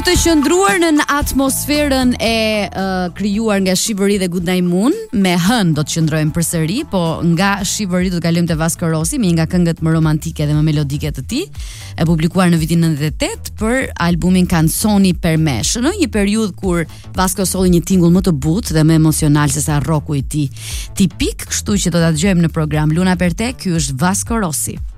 të qëndruar në atmosferën e krijuar nga Shivëri dhe Good Night Moon, me hën do të qëndrojmë përsëri, po nga Shivëri do të kalojmë te Vasco Rossi, me një nga këngët më romantike dhe më melodike të tij, e publikuar në vitin 98 për albumin Canzoni per me. Në një periudhë kur Vasco solli një tingull më të butë dhe më emocional se sa rocku i tij tipik, kështu që do ta dëgjojmë në program Luna per te. Ky është Vasco Rossi.